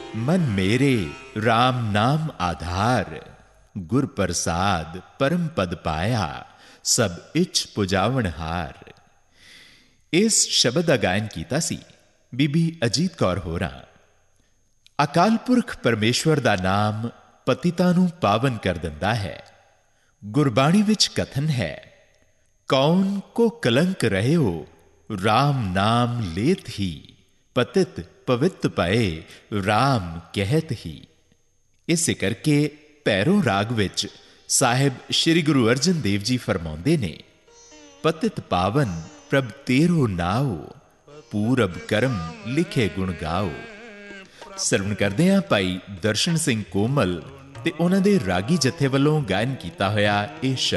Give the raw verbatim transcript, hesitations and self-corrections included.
मन मेरे राम नाम आधार, गुर प्रसाद परम पद पाया, सब इच पुजावन हार। इस शब्द का गायन किया सी बीबी अजीत कौर होरां। अकाल पुरख परमेश्वर का नाम पतितां नूं पावन कर दिंदा है। गुरबाणी विच कथन है, कौन को कलंक रहे हो राम नाम लेत ही, पतित पवित पए राम कहत ही। इस करके भैरों राग विच साहिब श्री गुरु अर्जन देव जी फरमाउंदे ने, पतित पावन प्रभ तेरो नाओ, पूरब कर्म लिखे गुण गाओ। सरवण करदे हां भाई दर्शन सिंह कोमल ते उन्हां दे रागी जथे वल्लों गायन कीता होया इह